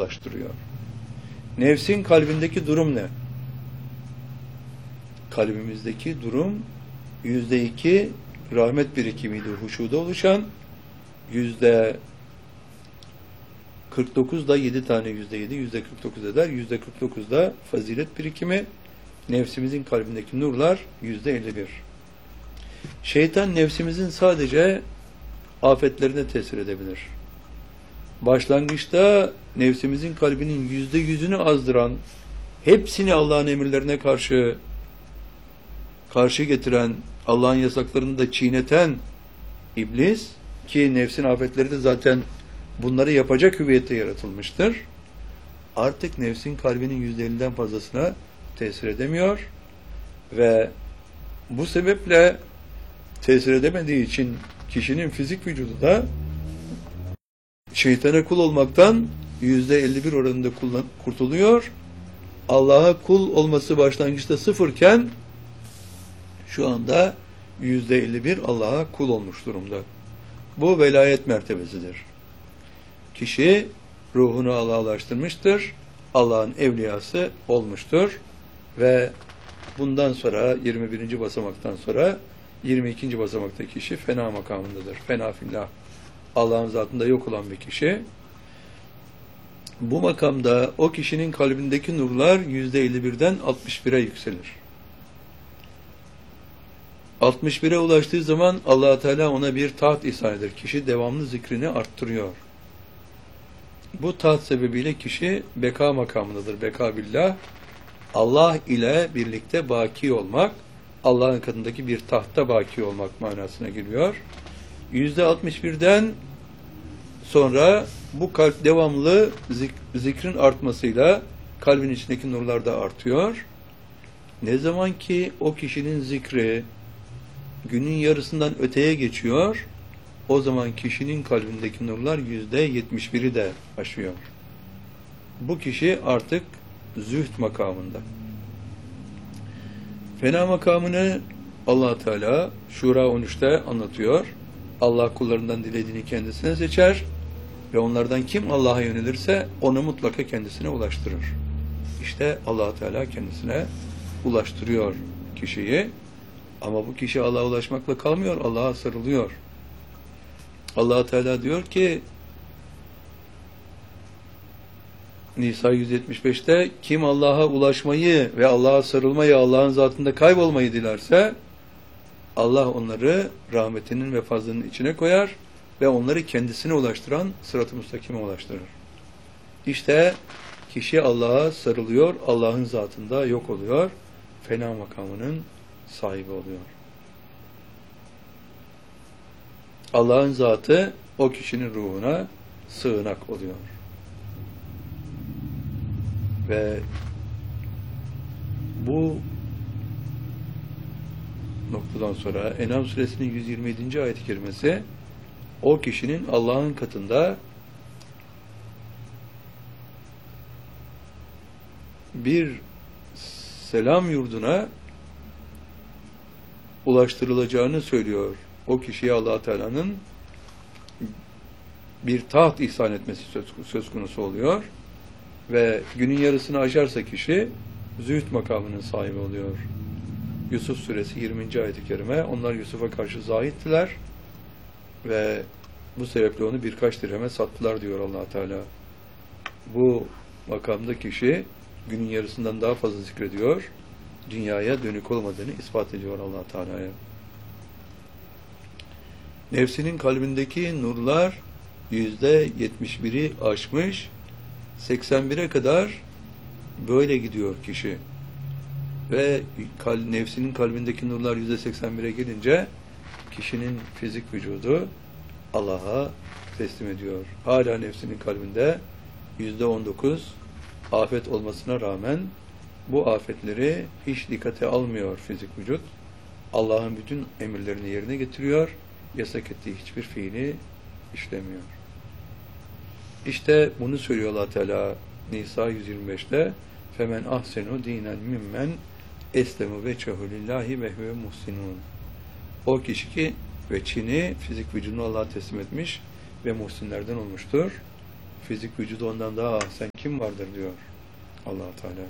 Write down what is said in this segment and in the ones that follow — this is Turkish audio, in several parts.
ulaştırıyor. Nefsin kalbindeki durum ne? Kalbimizdeki durum %2 rahmet birikimiydi, huşuda oluşan, %49 da 7 tane %7, %49 eder. %49 da fazilet birikimi, nefsimizin kalbindeki nurlar %51. Şeytan nefsimizin sadece afetlerine tesir edebilir. Başlangıçta nefsimizin kalbinin %100'ünü azdıran, hepsini Allah'ın emirlerine karşı getiren, Allah'ın yasaklarını da çiğneten iblis, ki nefsin afetleri de zaten bunları yapacak hüviyette yaratılmıştır, artık nefsin kalbinin %50'den fazlasına tesir edemiyor ve bu sebeple tesir edemediği için kişinin fizik vücudu da şeytana kul olmaktan %51 oranında kurtuluyor. Allah'a kul olması başlangıçta sıfırken şu anda %51 Allah'a kul olmuş durumda. Bu velayet mertebesidir. Kişi ruhunu Allah'a ulaştırmıştır. Allah'ın evliyası olmuştur. Ve bundan sonra 21. basamaktan sonra 22. basamakta kişi fena makamındadır. Fena fillah. Allah'ın zatında yok olan bir kişi. Bu makamda o kişinin kalbindeki nurlar %51'den 61'e yükselir. 61'e ulaştığı zaman Allah Teala ona bir taht ihsan eder. Kişi devamlı zikrini arttırıyor. Bu taht sebebiyle kişi beka makamındadır. Beka billah. Allah ile birlikte baki olmak, Allah'ın katındaki bir tahtta baki olmak manasına geliyor. %61'den sonra bu kalp devamlı zikrin artmasıyla kalbin içindeki nurlar da artıyor. Ne zaman ki o kişinin zikri günün yarısından öteye geçiyor, o zaman kişinin kalbindeki nurlar %71'i de aşıyor. Bu kişi artık zühd makamında. Fena makamını Allah Teala Şura 13'te anlatıyor. Allah kullarından dilediğini kendisine seçer ve onlardan kim Allah'a yönelirse onu mutlaka kendisine ulaştırır. İşte Allah Teala kendisine ulaştırıyor kişiyi. Ama bu kişi Allah'a ulaşmakla kalmıyor, Allah'a sarılıyor. Allah Teala diyor ki Nisa 175'te kim Allah'a ulaşmayı ve Allah'a sarılmayı, Allah'ın zatında kaybolmayı dilerse Allah onları rahmetinin ve fazlının içine koyar ve onları kendisine ulaştıran sırat-ı müstakime ulaştırır. İşte kişi Allah'a sarılıyor, Allah'ın zatında yok oluyor, fena makamının sahibi oluyor. Allah'ın zatı o kişinin ruhuna sığınak oluyor. Ve bu noktadan sonra En'am suresinin 127. ayet-i kerimesi o kişinin Allah'ın katında bir selam yurduna ulaştırılacağını söylüyor. O kişiye Allah Teala'nın bir taht ihsan etmesi söz konusu oluyor. Ve günün yarısını aşarsa kişi zühd makamının sahibi oluyor. Yusuf suresi 20. ayet-i kerime, onlar Yusuf'a karşı zahittiler ve bu sebeple onu birkaç dirheme sattılar diyor Allah Teala. Bu makamda kişi günün yarısından daha fazla zikrediyor, dünyaya dönük olmadığını ispat ediyor Allah Teala'ya. Nefsinin kalbindeki nurlar %71'i aşmış, 81'e kadar böyle gidiyor kişi. Ve nefsinin kalbindeki nurlar %81'e gelince kişinin fizik vücudu Allah'a teslim ediyor. Hala nefsinin kalbinde %19 afet olmasına rağmen bu afetleri hiç dikkate almıyor fizik vücut. Allah'ın bütün emirlerini yerine getiriyor. Yasak ettiği hiçbir fiili işlemiyor. İşte bunu söylüyor Allah Teala Nisa 125'te femen ahsenu dinen mimmen eslemu ve lillahi ve huve muhsinun. O kişi ki veçini fizik vücudunu Allah'a teslim etmiş ve muhsinlerden olmuştur. fizik vücudu ondan daha ahsen kim vardır diyor Allah Teala.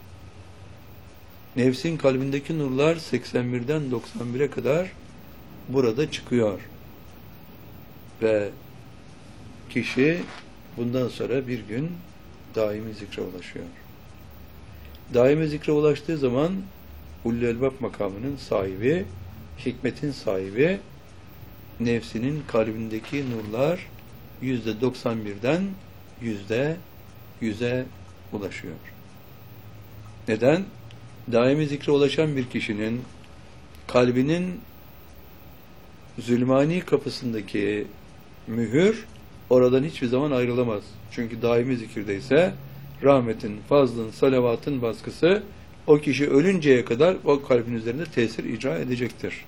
Nefsin kalbindeki nurlar 81'den 91'e kadar burada çıkıyor. Ve kişi bundan sonra bir gün daimi zikre ulaşıyor. Daimi zikre ulaştığı zaman Ulul Elbab makamının sahibi, hikmetin sahibi, nefsinin kalbindeki nurlar %91'den %100'e ulaşıyor. Neden? Daimi zikre ulaşan bir kişinin kalbinin zulmani kapısındaki mühür oradan hiçbir zaman ayrılamaz. Çünkü daimi zikirdeyse rahmetin, fazlın, salavatın baskısı o kişi ölünceye kadar o kalbin üzerinde tesir icra edecektir.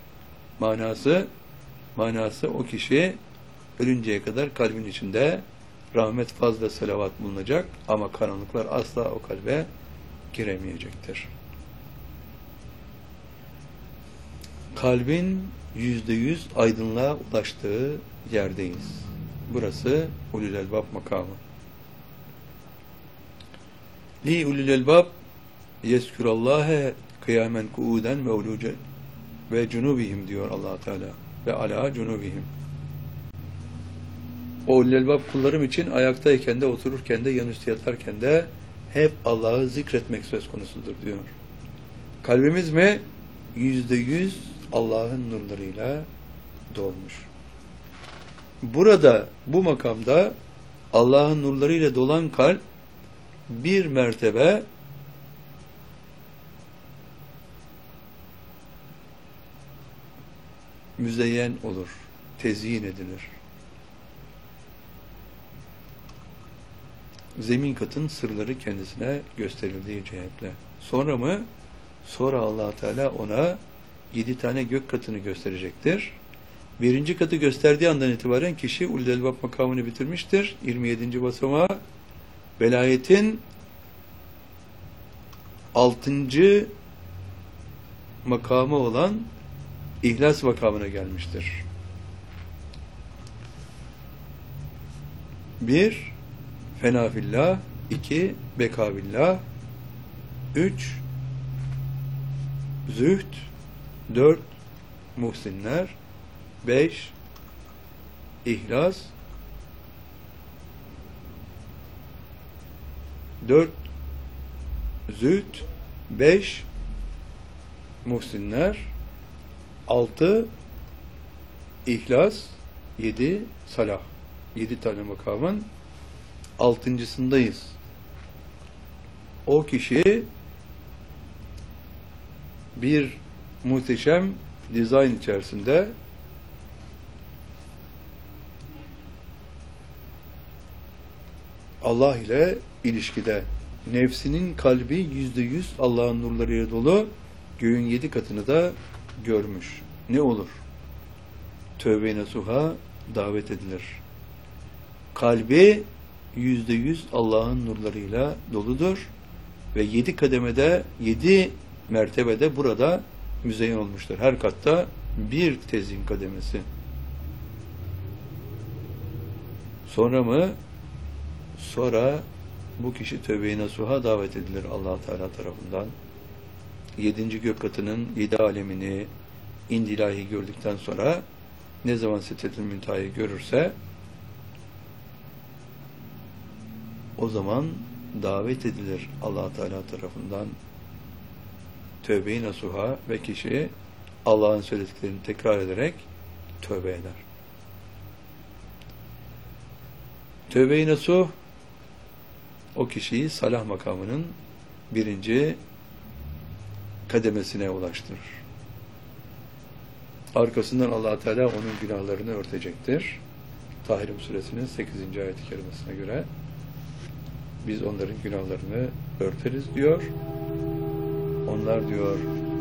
Manası o kişi ölünceye kadar kalbin içinde rahmet, faz ve salavat bulunacak ama karanlıklar asla o kalbe giremeyecektir. Kalbin %100 aydınlığa ulaştığı yerdeyiz. Burası Ulul Elbab makamı. Li ulul elbab yezkurallâhe kıyamen kuuden ve uluce ve cunubihim diyor Allah Teala ve ala cunubihim. O ulul elbab kullarım için ayaktayken de, otururken de, yanüstü yatarken de hep Allah'ı zikretmek söz konusudur diyor. Kalbimiz mi? %100 Allah'ın nurlarıyla dolmuş. Burada, bu makamda Allah'ın nurlarıyla dolan kalp bir mertebe müzeyyen olur, tezyin edilir. Zemin katın sırları kendisine gösterildiği cihetle. Sonra mı? Sonra Allah Teala ona 7 tane gök katını gösterecektir. Birinci katı gösterdiği andan itibaren kişi Ulul Elbab makamını bitirmiştir. 27. basamağı velayetin 6. makamı olan İhlas makamına gelmiştir. 1. Fena fillah, 2. Beka billah, 3. Zühd, 4. Muhsinler, 5. İhlas, 4. Zühd, 5. Muhsinler, 6. İhlas, 7. Salah. 7 tane makamın 6.'sındayız. O kişi bir muhteşem dizayn içerisinde Allah ile ilişkide, nefsinin kalbi %100 Allah'ın nurlarıyla dolu, göğün 7 katını da görmüş. Ne olur? Tövbe-i nasuha davet edilir. Kalbi %100 Allah'ın nurlarıyla doludur ve 7 kademede, 7 mertebede burada müzeyyen olmuştur. Her katta bir tezyin kademesi. Sonra mı? Sonra bu kişi tövbe-i nasuha davet edilir Allah Teala tarafından. 7. gök katının 7 alemini indilahi gördükten sonra ne zaman Sidretül Münteha'yı görürse o zaman davet edilir Allah Teala tarafından tövbe-i nasuha ve kişi Allah'ın söylediklerini tekrar ederek tövbe eder. Tövbe-i nasuh o kişiyi salah makamının 1. kademesine ulaştırır. Arkasından Allah Teala onun günahlarını örtecektir. Tahrim suresinin 8. ayet-i kerimesine göre biz onların günahlarını örteriz diyor. Onlar diyor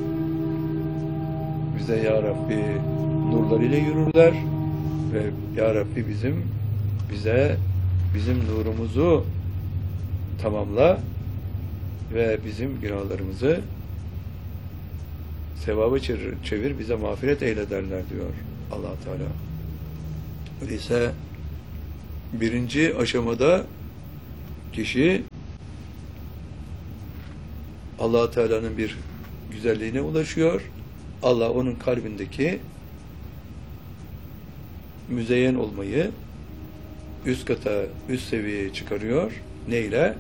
bize Ya Rabbi nurlarıyla yürürler ve Ya Rabbi bizim nurumuzu tamamla ve bizim günahlarımızı sevaba çevir, bize mağfiret eyle derler diyor Allah Teala. Öyleyse 1. aşamada kişi Allah Teala'nın bir güzelliğine ulaşıyor. Allah onun kalbindeki müzeyyen olmayı üst kata, üst seviyeye çıkarıyor. Neyle?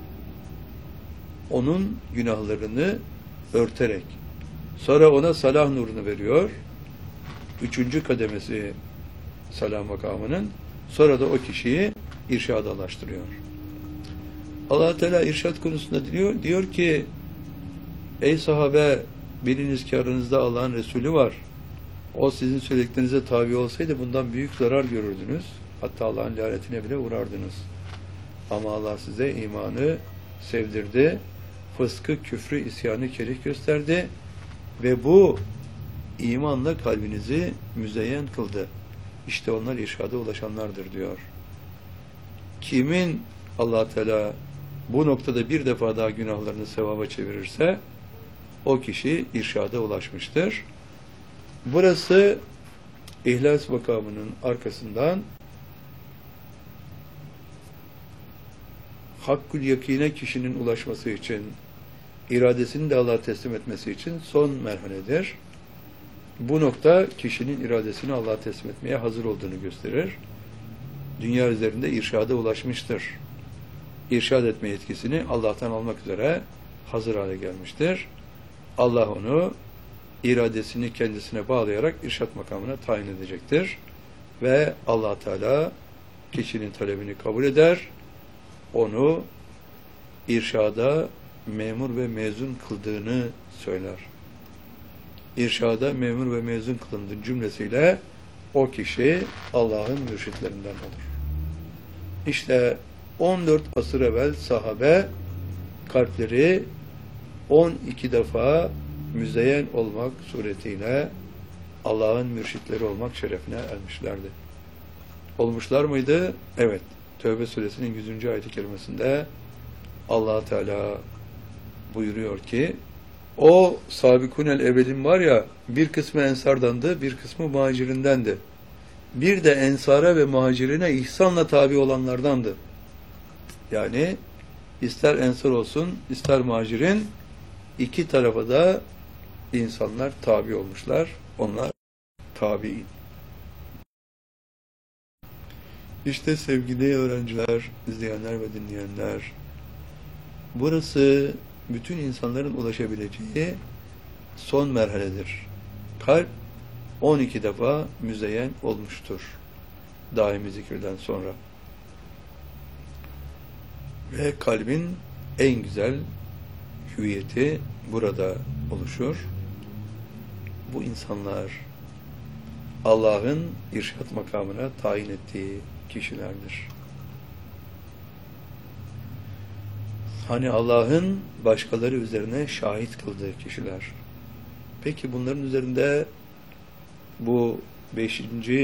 Onun günahlarını örterek. Sonra ona salah nurunu veriyor. 3. kademesi salah makamının. Sonra da o kişiyi irşada ulaştırıyor. Allah Teala irşad konusunda diyor ki ey sahabe, biliniz ki aranızda Allah'ın Resulü var. O sizin söylediklerinize tabi olsaydı bundan büyük zarar görürdünüz. Hatta Allah'ın lanetine bile uğrardınız. Ama Allah size imanı sevdirdi. Fıskı, küfrü, isyanı kerih gösterdi. Ve bu imanla kalbinizi müzeyyen kıldı. İşte onlar irşada ulaşanlardır diyor. Kimin Allah Teala bu noktada bir defa daha günahlarını sevaba çevirirse o kişi irşada ulaşmıştır. Burası İhlas makamının arkasından hakkul yakine kişinin ulaşması için, iradesini de Allah'a teslim etmesi için son merhaledir. Bu nokta kişinin iradesini Allah'a teslim etmeye hazır olduğunu gösterir. Dünya üzerinde irşada ulaşmıştır. İrşad etme yetkisini Allah'tan almak üzere hazır hale gelmiştir. Allah onu iradesini kendisine bağlayarak irşad makamına tayin edecektir. Ve Allah Teala kişinin talebini kabul eder. Onu irşada memur ve mezun kıldığını söyler. İrşada memur ve mezun kılındığı cümlesiyle o kişi Allah'ın mürşitlerinden olur. İşte 14 asır evvel sahabe kalpleri 12 defa müzeyyen olmak suretiyle Allah'ın mürşitleri olmak şerefine ermişlerdi. Olmuşlar mıydı? Evet. Tevbe suresinin 100. ayet-i kerimesinde Allah Teala buyuruyor ki o sabikunel evvelin var ya, bir kısmı ensardandı, bir kısmı muhacirindendi. Bir de ensara ve muhacirine ihsanla tabi olanlardandı. Yani ister ensar olsun, ister muhacirin, iki tarafa da insanlar tabi olmuşlar. Onlar tabi'in. İşte sevgili öğrenciler, izleyenler ve dinleyenler, burası bütün insanların ulaşabileceği son merhaledir. Kalp 12 defa müzeyyen olmuştur daimi zikirden sonra. Ve kalbin en güzel hüviyeti burada oluşur. Bu insanlar Allah'ın irşad makamına tayin ettiği kişilerdir. Hani Allah'ın başkaları üzerine şahit kıldığı kişiler. Peki bunların üzerinde bu 5.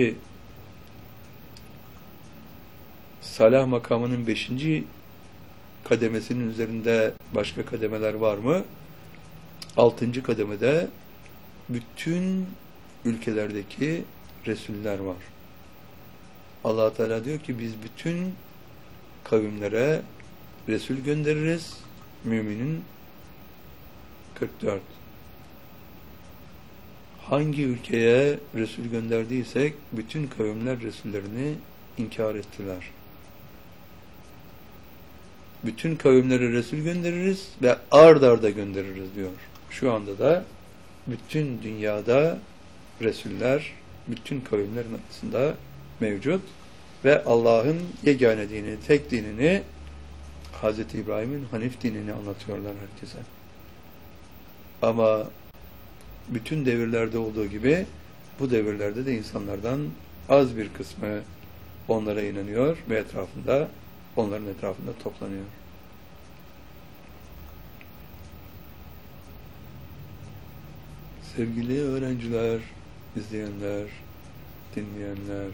salah makamının 5. kademesinin üzerinde başka kademeler var mı? 6. kademede bütün ülkelerdeki Resuller var. Allah Teala diyor ki biz bütün kavimlere Resul göndeririz. Müminin 44. Hangi ülkeye Resul gönderdiysek bütün kavimler Resullerini inkar ettiler. Bütün kavimlere Resul göndeririz ve ard arda göndeririz diyor. Şu anda da bütün dünyada Resuller bütün kavimlerin arasında mevcut ve Allah'ın yegane dinini, tek dinini, Hz. İbrahim'in Hanif dinini anlatıyorlar herkese. Ama bütün devirlerde olduğu gibi bu devirlerde de insanlardan az bir kısmı onlara inanıyor ve onların etrafında toplanıyor. Sevgili öğrenciler, izleyenler, dinleyenler,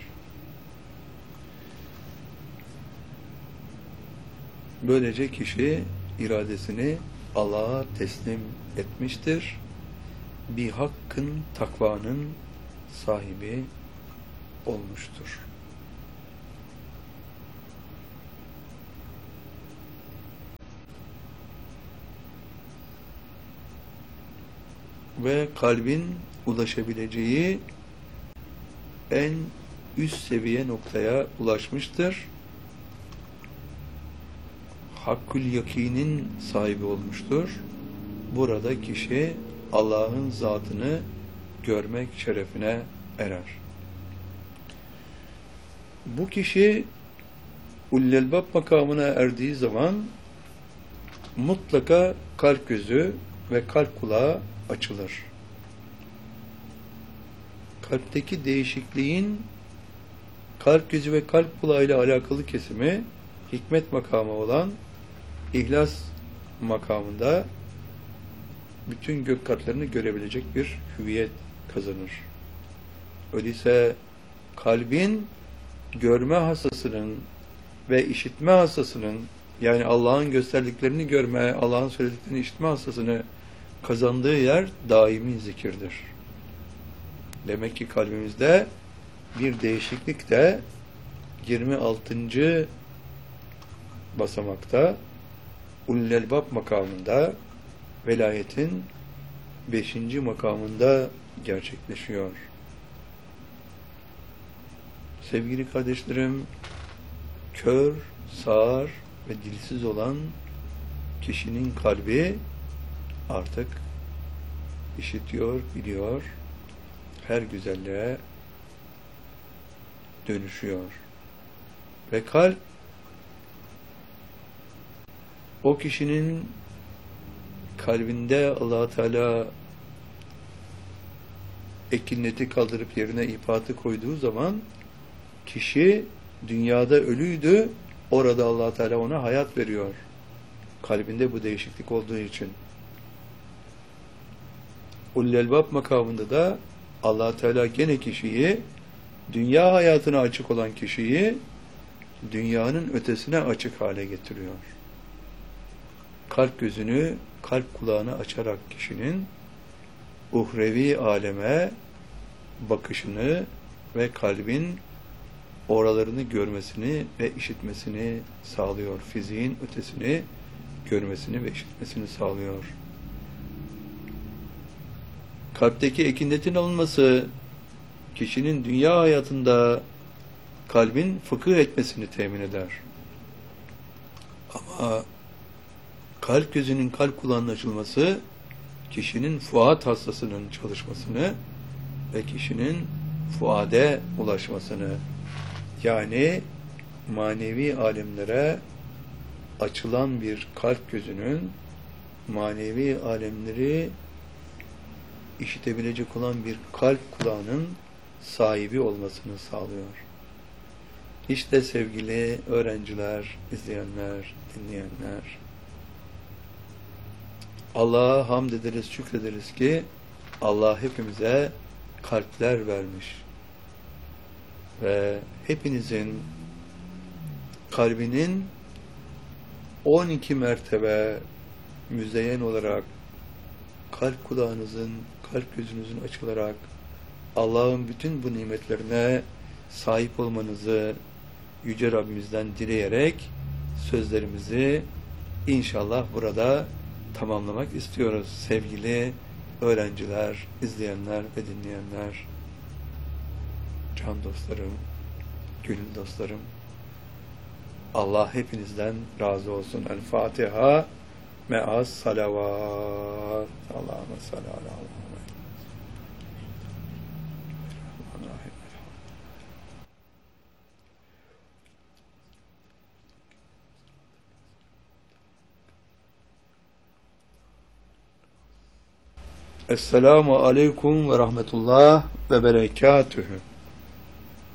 böylece kişi iradesini Allah'a teslim etmiştir. Bir hakkın, takvanın sahibi olmuştur. ve kalbin ulaşabileceği en üst seviye noktaya ulaşmıştır. Hakkül yakinin sahibi olmuştur. Burada kişi Allah'ın zatını görmek şerefine erer. Bu kişi Ullelbab makamına erdiği zaman mutlaka kalp gözü ve kalp kulağı açılır. Kalpteki değişikliğin kalp gözü ve kalp kulağı ile alakalı kesimi hikmet makamı olan İhlas makamında bütün gök katlarını görebilecek bir hüviyet kazanır. Öyleyse kalbin görme hassasının ve işitme hassasının, yani Allah'ın gösterdiklerini görme, Allah'ın söylediklerini işitme hassasını kazandığı yer daimi zikirdir. Demek ki kalbimizde bir değişiklik de 26. basamakta Ullelbab makamında, velayetin 5. makamında gerçekleşiyor. Sevgili kardeşlerim, kör, sağır ve dilsiz olan kişinin kalbi artık işitiyor, biliyor, her güzelliğe dönüşüyor. Ve kalp o kişinin kalbinde Allah Teala ekinleti kaldırıp yerine ifatı koyduğu zaman kişi dünyada ölüydü, orada Allah Teala ona hayat veriyor. Kalbinde bu değişiklik olduğu için. Ullelbab makamında da Allah Teala gene kişiyi, dünya hayatına açık olan kişiyi dünyanın ötesine açık hale getiriyor. Kalp gözünü, kalp kulağını açarak kişinin uhrevi aleme bakışını ve kalbin oralarını görmesini ve işitmesini sağlıyor. Fiziğin ötesini görmesini ve işitmesini sağlıyor. Kalpteki ekinletin alınması kişinin dünya hayatında kalbin fıkıh etmesini temin eder. Ama kalp gözünün, kalp kulağının açılması kişinin fuat hassasının çalışmasını ve kişinin fuade ulaşmasını, yani manevi alemlere açılan bir kalp gözünün manevi alemleri işitebilecek olan bir kalp kulağının sahibi olmasını sağlıyor. İşte sevgili öğrenciler, izleyenler, dinleyenler, Allah'a hamd ederiz, şükrederiz ki Allah hepimize kalpler vermiş ve hepinizin kalbinin 12 mertebe müzeyyen olarak kalp kulağınızın, kalp gözünüzün açılarak Allah'ın bütün bu nimetlerine sahip olmanızı Yüce Rabbimizden dileyerek sözlerimizi inşallah burada tamamlamak istiyoruz. Sevgili öğrenciler, izleyenler ve dinleyenler, can dostlarım, gönül dostlarım, Allah hepinizden razı olsun. El Fatiha me'as salavat. Allahümme salli ala Muhammed. Esselamu aleyküm ve rahmetullah ve berekatühü.